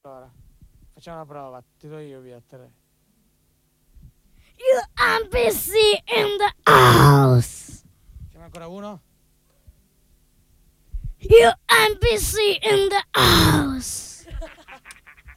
Allora, facciamo una prova, ti do io via 3. You NPC in the house. Facciamo ancora uno? You NPC in the house.